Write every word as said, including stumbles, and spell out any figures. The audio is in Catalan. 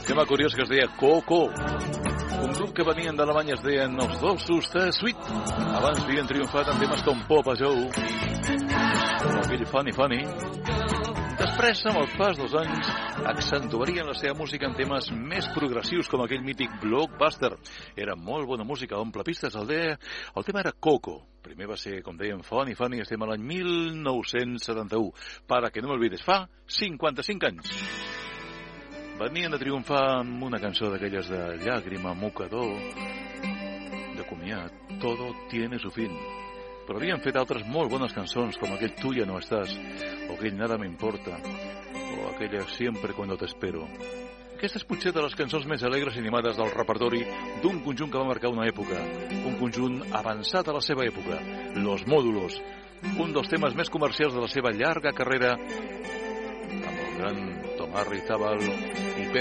Tema curiós que es deia Coco. Un grup que venien d'Alemanya es deien els Dolços de Sweet. Abans havien triomfat en temes com Papa Joe, com aquell Funny Funny. Després, amb el pas dels anys, accentuarien la seva música en temes més progressius, com aquell mític Blockbuster. Era molt bona música, omple pistes. El, de... el tema era Coco. Primer va ser, com dèiem, Funny Funny. Estem a l'any mil nou-cents setanta-u. Para que no m'olvides, fa cinquanta-cinc anys. Venien a triomfar amb una cançó d'aquelles de llàgrima, mocador, de comiat. Todo tiene su fin. Però havien fet altres molt bones cançons, com aquell Tu ya no estás, o aquell Nada me importa, o aquella Siempre cuando te espero. Aquesta és potser de les cançons més alegres i animades del repertori d'un conjunt que va marcar una època, un conjunt avançat a la seva època, Los Módulos, un dels temes més comercials de la seva llarga carrera, amb el gran Tomás Rizabal i